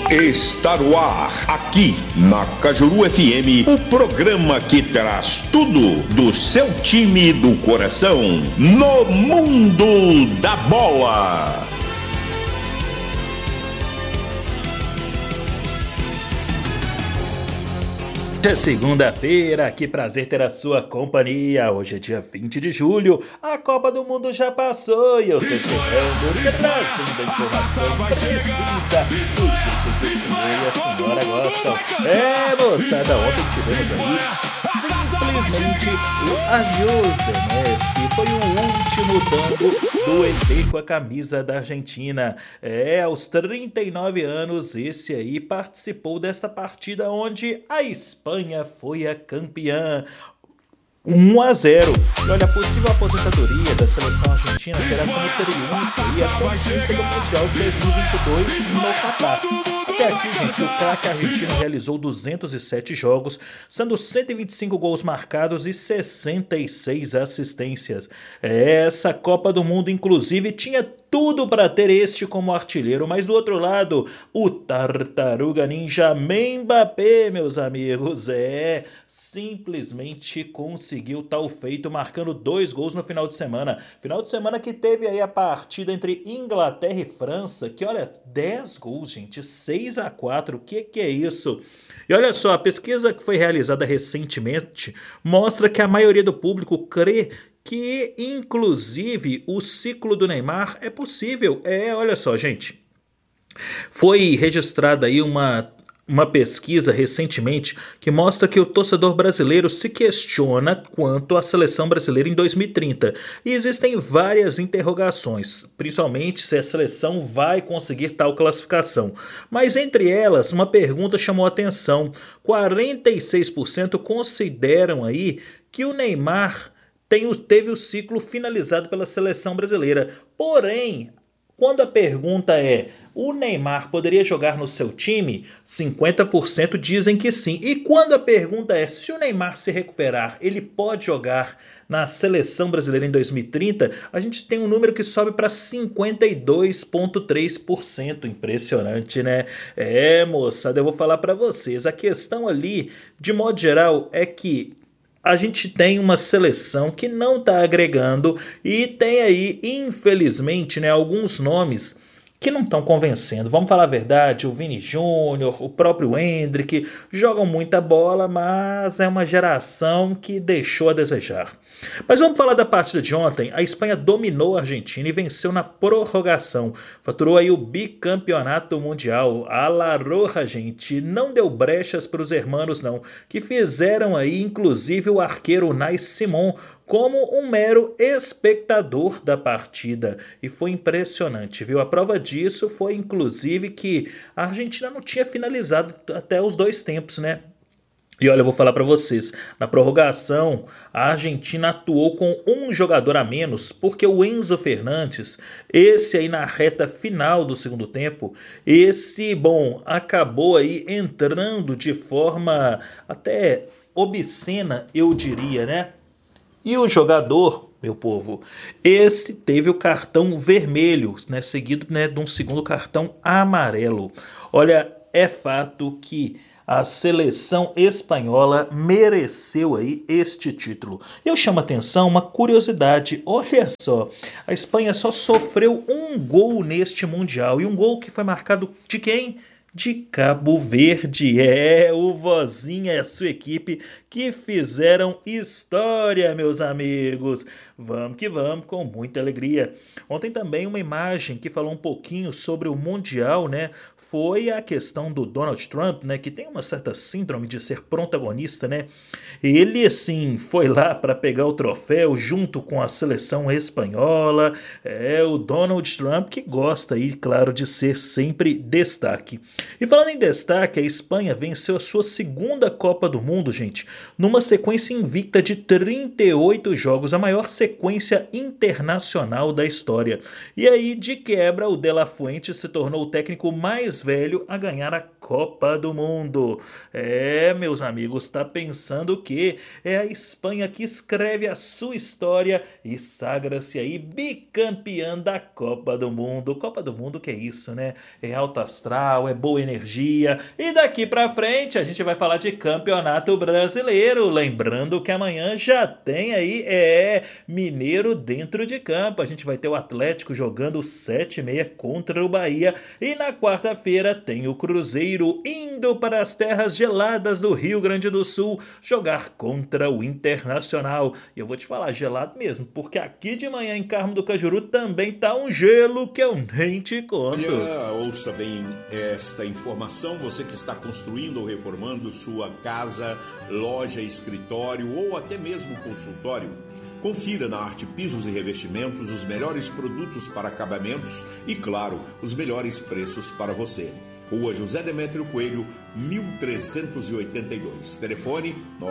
Está no ar, aqui na Cajuru FM, o programa que traz tudo do seu time do coração no mundo da bola. É segunda-feira, que prazer ter a sua companhia. Hoje é dia 20 de julho, a Copa do Mundo já passou e eu tô chegando trazendo a informação precisa do jeito que o senhor e a senhora gostam. Moçada, ontem tivemos aí simplesmente o adeus de Messi. Foi o último tango do ET com a camisa da Argentina. Aos 39 anos, esse aí participou desta partida onde a Espanha foi a campeã. 1-0. E olha, a possível aposentadoria da seleção argentina terá como triunfo e a conquista do Mundial de 2022 no Catar. Até aqui, gente, o craque argentino realizou 207 jogos, sendo 125 gols marcados e 66 assistências. Essa Copa do Mundo, inclusive, tinha tudo para ter este como artilheiro, mas do outro lado, o tartaruga ninja Mbappé, meus amigos, simplesmente conseguiu tal feito, marcando 2 gols no final de semana. Final de semana que teve aí a partida entre Inglaterra e França, que olha, 10 gols, gente, 6-4, que é isso? E olha só, a pesquisa que foi realizada recentemente mostra que a maioria do público crê que, inclusive, o ciclo do Neymar é possível. Olha só, gente. Foi registrada aí uma pesquisa recentemente que mostra que o torcedor brasileiro se questiona quanto à seleção brasileira em 2030. E existem várias interrogações, principalmente se a seleção vai conseguir tal classificação. Mas entre elas, uma pergunta chamou a atenção. 46% consideram aí que o Neymar teve o ciclo finalizado pela seleção brasileira. Porém, quando a pergunta é: o Neymar poderia jogar no seu time? 50% dizem que sim. E quando a pergunta é: se o Neymar se recuperar, ele pode jogar na seleção brasileira em 2030? A gente tem um número que sobe para 52,3%. Impressionante, né? Moçada, eu vou falar para vocês. A questão ali, de modo geral, é que a gente tem uma seleção que não está agregando e tem aí, infelizmente, né, alguns nomes que não estão convencendo. Vamos falar a verdade, o Vini Júnior, o próprio Endrick, jogam muita bola, mas é uma geração que deixou a desejar. Mas vamos falar da partida de ontem. A Espanha dominou a Argentina e venceu na prorrogação. Faturou aí o bicampeonato mundial. A La Roja, gente, não deu brechas para os hermanos, não, que fizeram aí, inclusive, o arqueiro Unai Simón como um mero espectador da partida. E foi impressionante, viu? A prova disso foi, inclusive, que a Argentina não tinha finalizado até os 2 tempos, né? E olha, eu vou falar para vocês, na prorrogação, a Argentina atuou com um jogador a menos, porque o Enzo Fernandes, esse aí na reta final do segundo tempo, acabou aí entrando de forma até obscena, eu diria, né? E o jogador, meu povo, esse teve o cartão vermelho, né, seguido, né, de um segundo cartão amarelo. Olha, é fato que a seleção espanhola mereceu aí este título. Eu chamo a atenção uma curiosidade. Olha só, a Espanha só sofreu um gol neste Mundial. E um gol que foi marcado de quem? De Cabo Verde. O Vozinha e a sua equipe que fizeram história, meus amigos. Vamos que vamos, com muita alegria. Ontem também uma imagem que falou um pouquinho sobre o Mundial, né? Foi a questão do Donald Trump, né? Que tem uma certa síndrome de ser protagonista, né? Ele, assim, foi lá para pegar o troféu junto com a seleção espanhola. O Donald Trump que gosta aí, claro, de ser sempre destaque. E falando em destaque, a Espanha venceu a sua segunda Copa do Mundo, gente, numa sequência invicta de 38 jogos, a maior sequência internacional da história. E aí, de quebra, o De La Fuente se tornou o técnico mais velho a ganhar a Copa do Mundo. Meus amigos, tá pensando o quê? É a Espanha que escreve a sua história e sagra-se aí bicampeã da Copa do Mundo. Copa do Mundo, que é isso, né? É alto astral, é boa energia. E daqui pra frente a gente vai falar de Campeonato Brasileiro. Lembrando que amanhã já tem aí, Mineiro dentro de campo. A gente vai ter o Atlético jogando 7h30 contra o Bahia. E na quarta-feira tem o Cruzeiro indo para as terras geladas do Rio Grande do Sul jogar contra o Internacional. E eu vou te falar, gelado mesmo, porque aqui de manhã em Carmo do Cajuru também tá um gelo que eu nem te conto. Olha, ouça bem esta informação, você que está construindo ou reformando sua casa, loja, escritório ou até mesmo consultório. Confira na Arte Pisos e Revestimentos os melhores produtos para acabamentos e, claro, os melhores preços para você. Rua José Demétrio Coelho, 1382. Telefone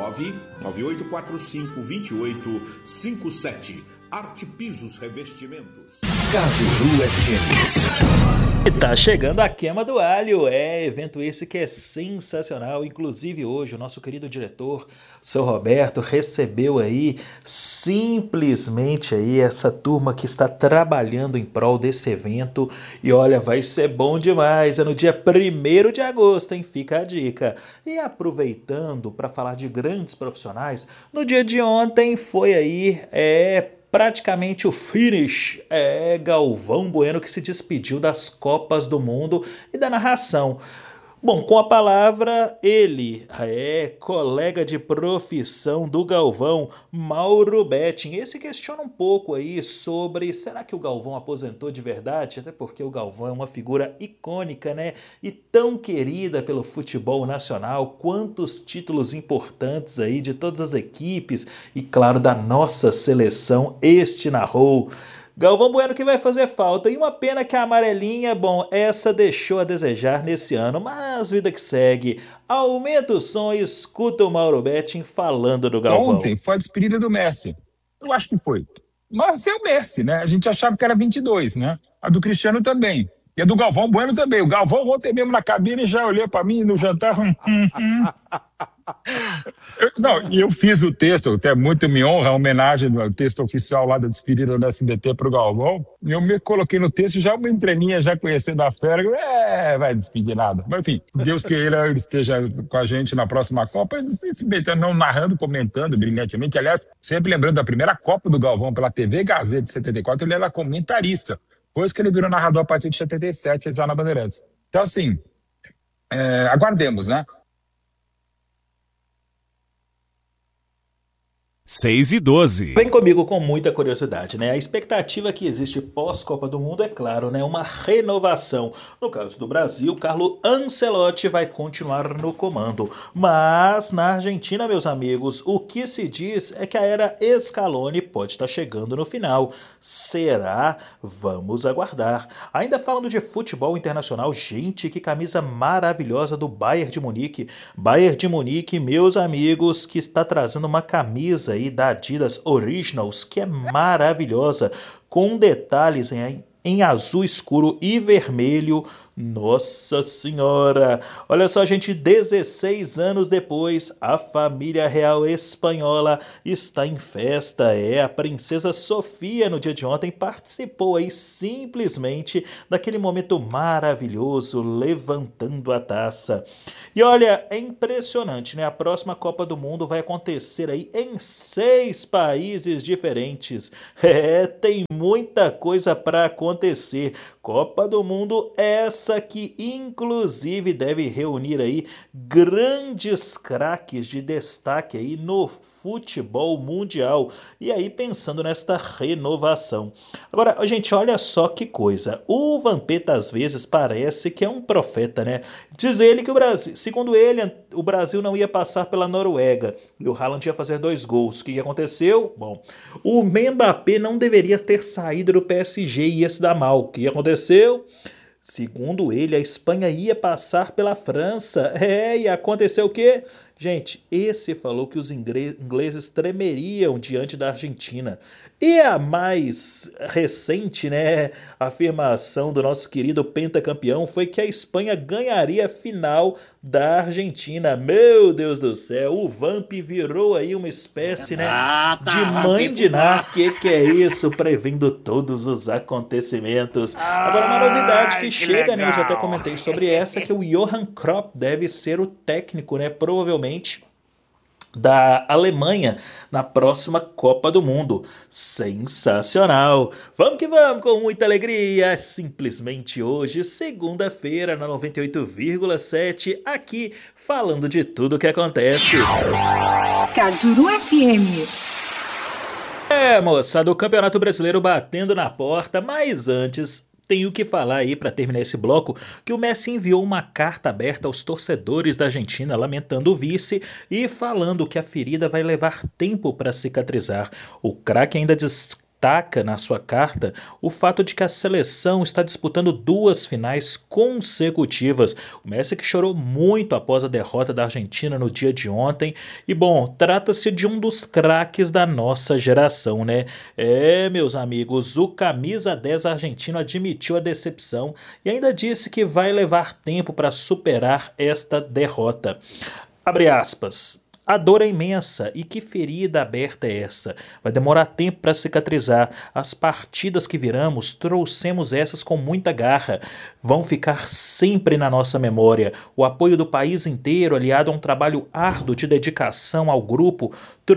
998452857. Arte Pisos Revestimentos. Cajuru FM. E tá chegando a queima do alho, evento esse que é sensacional. Inclusive hoje o nosso querido diretor, seu Roberto, recebeu aí simplesmente aí essa turma que está trabalhando em prol desse evento. E olha, vai ser bom demais, é no dia 1º de agosto, hein? Fica a dica. E aproveitando para falar de grandes profissionais, no dia de ontem foi aí, praticamente o finish, Galvão Bueno que se despediu das Copas do Mundo e da narração. Bom, com a palavra ele, colega de profissão do Galvão, Mauro Betting. Esse questiona um pouco aí sobre, será que o Galvão aposentou de verdade? Até porque o Galvão é uma figura icônica, né? E tão querida pelo futebol nacional, quantos títulos importantes aí de todas as equipes e, claro, da nossa seleção este narrou. Galvão Bueno que vai fazer falta. E uma pena que a amarelinha, bom, essa deixou a desejar nesse ano. Mas vida que segue. Aumenta o som e escuta o Mauro Betting falando do Galvão. Ontem foi a despedida do Messi. Eu acho que foi. Mas é o Messi, né? A gente achava que era 22, né? A do Cristiano também. E a do Galvão Bueno também. O Galvão ontem mesmo na cabine já olhou para mim no jantar. E eu fiz o texto, até muito me honra a homenagem do texto oficial lá da despedida do SBT pro Galvão. E eu me coloquei no texto já uma entrelinha, já conhecendo a fera. Vai despedir nada. Mas enfim, Deus que ele esteja com a gente na próxima Copa, não narrando, comentando brilhantemente. Aliás, sempre lembrando da primeira Copa do Galvão pela TV Gazeta de 74, ele era comentarista. Depois que ele virou narrador a partir de 77, já na Bandeirantes. Então, assim, aguardemos, né? 6:12. Vem comigo com muita curiosidade, né? A expectativa que existe pós-Copa do Mundo é, claro, né? Uma renovação. No caso do Brasil, Carlo Ancelotti vai continuar no comando. Mas na Argentina, meus amigos, o que se diz é que a era Scaloni pode estar chegando no final. Será? Vamos aguardar. Ainda falando de futebol internacional, gente, que camisa maravilhosa do Bayern de Munique. Bayern de Munique, meus amigos, que está trazendo uma camisa aí da Adidas Originals, que é maravilhosa, com detalhes em azul escuro e vermelho. Nossa Senhora! Olha só, gente, 16 anos depois, a família real espanhola está em festa. A princesa Sofia, no dia de ontem, participou aí simplesmente daquele momento maravilhoso, levantando a taça. E olha, é impressionante, né? A próxima Copa do Mundo vai acontecer aí em 6 países diferentes. Tem muita coisa para acontecer. Copa do Mundo essa que inclusive deve reunir aí grandes craques de destaque aí no futebol mundial. E aí pensando nesta renovação. Agora, gente, olha só que coisa. O Vampeta às vezes parece que é um profeta, né? Diz ele que o Brasil, segundo ele, o Brasil não ia passar pela Noruega e o Haaland ia fazer 2 gols. O que aconteceu? Bom, o Mbappé não deveria ter saído do PSG e ia se dar mal. O que aconteceu? Segundo ele, a Espanha ia passar pela França. E aconteceu o quê? Gente, esse falou que os ingleses tremeriam diante da Argentina. E a mais recente, né, afirmação do nosso querido pentacampeão foi que a Espanha ganharia a final da Argentina. Meu Deus do céu, o Vamp virou aí uma espécie, né, de mãe de Ná. Que é isso? Prevendo todos os acontecimentos. Agora, uma novidade que chega, né, eu já até comentei sobre essa, que o Johan Kropp deve ser o técnico, né, provavelmente da Alemanha na próxima Copa do Mundo. Sensacional! Vamos que vamos, com muita alegria. Simplesmente hoje, segunda-feira, na 98,7, aqui falando de tudo que acontece. Cajuru FM. Moçada, o Campeonato Brasileiro batendo na porta, mas antes tenho que falar aí, para terminar esse bloco, que o Messi enviou uma carta aberta aos torcedores da Argentina lamentando o vice e falando que a ferida vai levar tempo para cicatrizar. O craque ainda destaca na sua carta o fato de que a seleção está disputando 2 finais consecutivas. O Messi que chorou muito após a derrota da Argentina no dia de ontem. E bom, trata-se de um dos craques da nossa geração, né? Meus amigos, o camisa 10 argentino admitiu a decepção e ainda disse que vai levar tempo para superar esta derrota. Abre aspas. A dor é imensa, e que ferida aberta é essa? Vai demorar tempo para cicatrizar. As partidas que viramos, trouxemos essas com muita garra. Vão ficar sempre na nossa memória. O apoio do país inteiro, aliado a um trabalho árduo de dedicação ao grupo,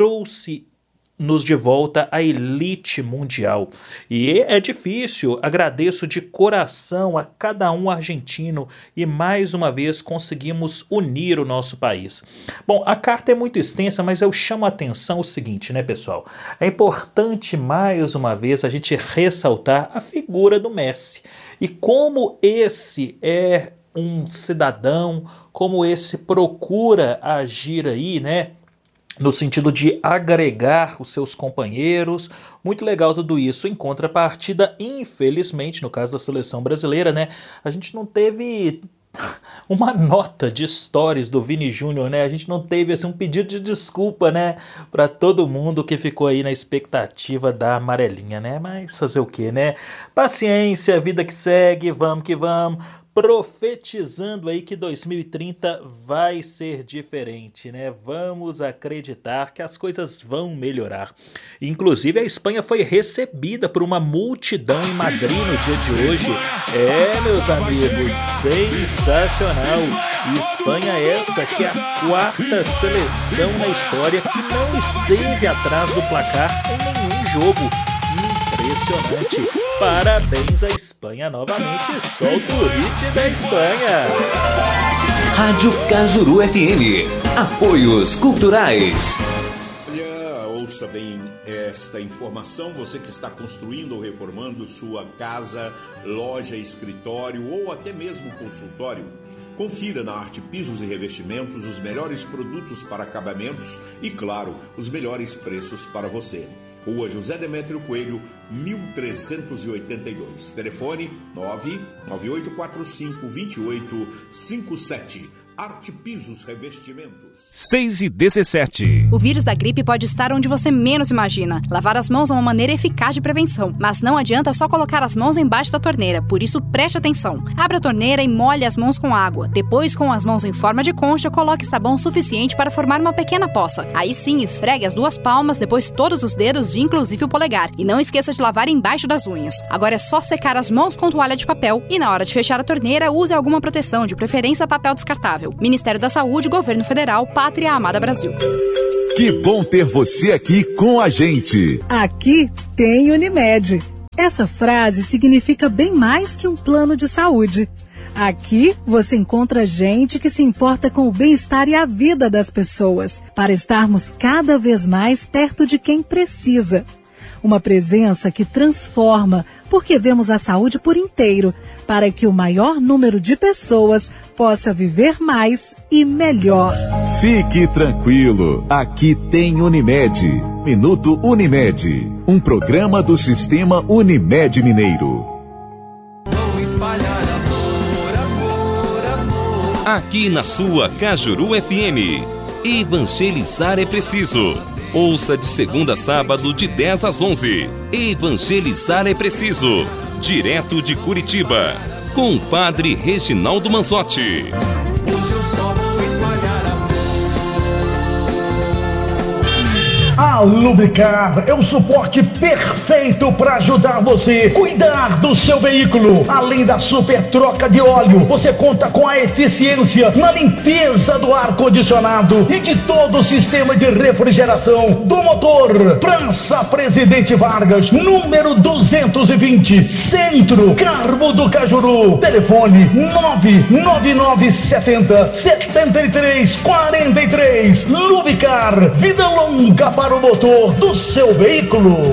trouxe-nos de volta à elite mundial. E é difícil, agradeço de coração a cada um argentino e mais uma vez conseguimos unir o nosso país. Bom, a carta é muito extensa, mas eu chamo a atenção o seguinte, né, pessoal? É importante mais uma vez a gente ressaltar a figura do Messi e como esse é um cidadão, como esse procura agir aí, né? No sentido de agregar os seus companheiros. Muito legal tudo isso. Em contrapartida, infelizmente, no caso da seleção brasileira, né, a gente não teve uma nota de stories do Vini Júnior, né? A gente não teve assim, um pedido de desculpa, né, para todo mundo que ficou aí na expectativa da amarelinha, né? Mas fazer o quê, né? Paciência, vida que segue, vamos que vamos. Profetizando aí que 2030 vai ser diferente, né? Vamos acreditar que as coisas vão melhorar. Inclusive a Espanha foi recebida por uma multidão em Madrid no dia de hoje. Meus amigos, sensacional! Espanha essa que é a 4ª seleção na história que não esteve atrás do placar em nenhum jogo. Impressionante! Parabéns à Espanha novamente. Solta o hit da Espanha. Rádio Cajuru FM. Apoios culturais. Olha, ouça bem esta informação. Você que está construindo ou reformando sua casa, loja, escritório ou até mesmo consultório. Confira na Arte Pisos e Revestimentos os melhores produtos para acabamentos e, claro, os melhores preços para você. Rua José Demétrio Coelho, 1382. Telefone 998452857. Arte Pisos Revestimentos. 6:17. O vírus da gripe pode estar onde você menos imagina. Lavar as mãos é uma maneira eficaz de prevenção, mas não adianta só colocar as mãos embaixo da torneira, por isso preste atenção. Abra a torneira e molhe as mãos com água. Depois, com as mãos em forma de concha, coloque sabão suficiente para formar uma pequena poça. Aí sim, esfregue as 2 palmas, depois todos os dedos, inclusive o polegar. E não esqueça de lavar embaixo das unhas. Agora é só secar as mãos com toalha de papel e na hora de fechar a torneira, use alguma proteção, de preferência papel descartável. Ministério da Saúde, Governo Federal, Pátria Amada Brasil. Que bom ter você aqui com a gente. Aqui tem Unimed. Essa frase significa bem mais que um plano de saúde. Aqui você encontra gente que se importa com o bem-estar e a vida das pessoas, para estarmos cada vez mais perto de quem precisa. Uma presença que transforma, porque vemos a saúde por inteiro, para que o maior número de pessoas possa viver mais e melhor. Fique tranquilo, aqui tem Unimed. Minuto Unimed, um programa do Sistema Unimed Mineiro. Vou espalhar amor, amor, amor. Aqui na sua Cajuru FM. Evangelizar é preciso. Ouça de segunda a sábado de 10 às 11. Evangelizar é preciso. Direto de Curitiba. Com o padre Reginaldo Manzotti. Hoje eu só vou espalhar amor. A A Lubricar é o suporte perfeito para ajudar você a cuidar do seu veículo. Além da super troca de óleo, você conta com a eficiência na limpeza do ar-condicionado e de todo o sistema de refrigeração do motor. Praça Presidente Vargas, número 220, Centro, Carmo do Cajuru. Telefone 99970-7343. Lubricar, vida longa para o motor do seu veículo.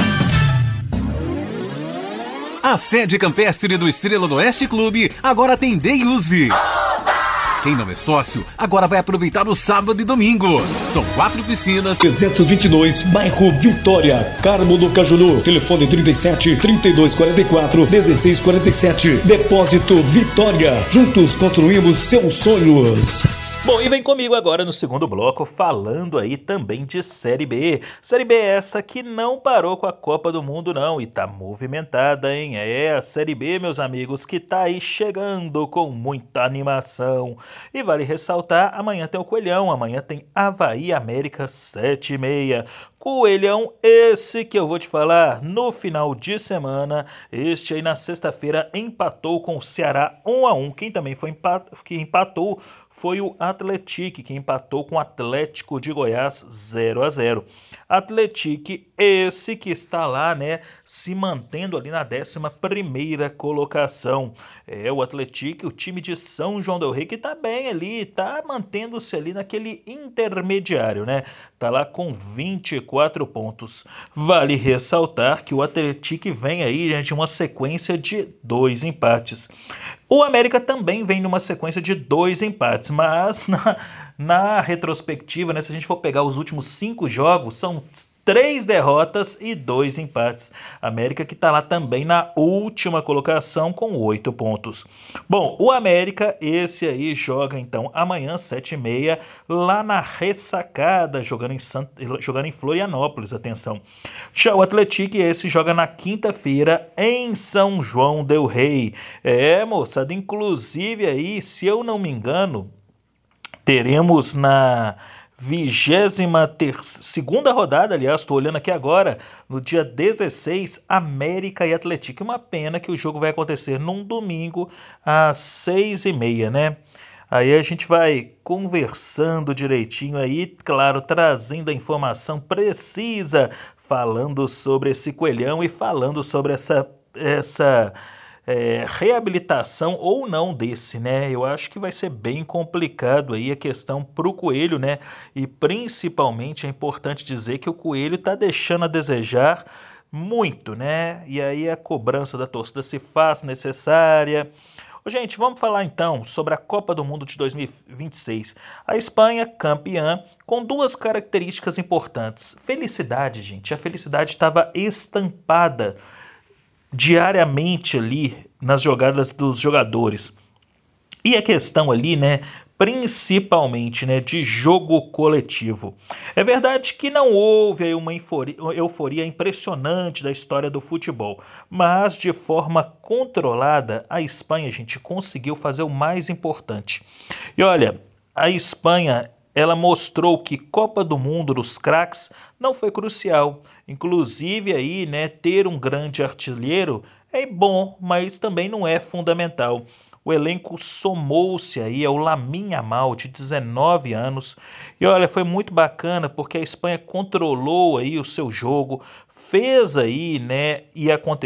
A sede campestre do Estrela do Oeste Clube agora tem Day Use. Quem não é sócio, agora vai aproveitar o sábado e domingo. São 4 piscinas. 322, bairro Vitória, Carmo do Cajuru. Telefone 37 3244 1647. Depósito Vitória. Juntos construímos seus sonhos. Bom, e vem comigo agora no segundo bloco falando aí também de Série B. Série B essa que não parou com a Copa do Mundo não e tá movimentada, hein? É a Série B, meus amigos, que tá aí chegando com muita animação. E vale ressaltar, amanhã tem o Coelhão, amanhã tem Avaí América 7h30. Coelhão esse que eu vou te falar no final de semana, este aí na sexta-feira empatou com o Ceará 1-1. Quem também que empatou foi o Atlético, que empatou com o Atlético de Goiás 0-0. Atlético esse que está lá, né, se mantendo ali na 11ª colocação. É o Atlético, o time de São João del Rei, que tá bem ali, tá mantendo-se ali naquele intermediário, né? Tá lá com 24 pontos. Vale ressaltar que o Atlético vem aí, né, de uma sequência de 2 empates. O América também vem numa sequência de 2 empates, mas na retrospectiva, né, se a gente for pegar os últimos 5 jogos, são 3 derrotas e 2 empates. América que está lá também na última colocação com 8 pontos. Bom, o América, esse aí joga então amanhã, 7h30, lá na Ressacada, jogando em Florianópolis, atenção. Já o Atlético, esse joga na quinta-feira em São João del Rei. É, moçada, inclusive aí, se eu não me engano, teremos na 22ª rodada, aliás, estou olhando aqui agora, no dia 16, América e Atlético. Uma pena que o jogo vai acontecer num domingo às 6h30, né? Aí a gente vai conversando direitinho aí, claro, trazendo a informação precisa, falando sobre esse Coelhão e falando sobre essa reabilitação ou não desse, né? Eu acho que vai ser bem complicado aí a questão pro Coelho, né? E principalmente é importante dizer que o Coelho tá deixando a desejar muito, né? E aí a cobrança da torcida se faz necessária. Gente, vamos falar então sobre a Copa do Mundo de 2026. A Espanha, campeã, com 2 características importantes. Felicidade, gente. A felicidade estava estampada diariamente ali nas jogadas dos jogadores. E a questão ali, né, principalmente, né, de jogo coletivo. É verdade que não houve aí uma euforia impressionante da história do futebol, mas de forma controlada, a Espanha, gente, conseguiu fazer o mais importante. E olha, a Espanha, ela mostrou que Copa do Mundo dos craques não foi crucial. Inclusive aí, né, ter um grande artilheiro é bom, mas também não é fundamental. O elenco somou-se aí ao Lamine Yamal, de 19 anos. E olha, foi muito bacana porque a Espanha controlou aí o seu jogo, fez aí, né, e aconteceu